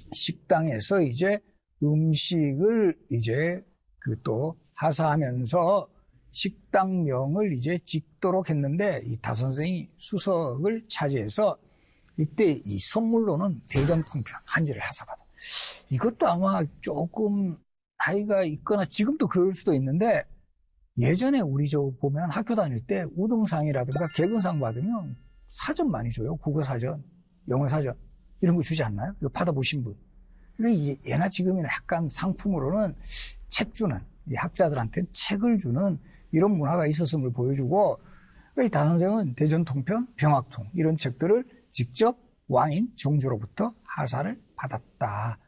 식당에서 이제 음식을 이제 또 하사하면서 식당명을 이제 짓도록 했는데 이 다선생이 수석을 차지해서 이때 이 선물로는 대전통편 한지를 하사받아. 이것도 아마 조금 나이가 있거나 지금도 그럴 수도 있는데 예전에 우리 보면 학교 다닐 때 우등상이라든가 개근상 받으면 사전 많이 줘요. 국어사전, 영어사전 이런 거 주지 않나요? 이거 받아보신 분. 근데 예나 지금이나 약간 상품으로는 책 주는, 이 학자들한테 책을 주는 이런 문화가 있었음을 보여주고 이 다선생은 대전통편, 병학통 이런 책들을 직접 왕인 정조로부터 하사를 받았다.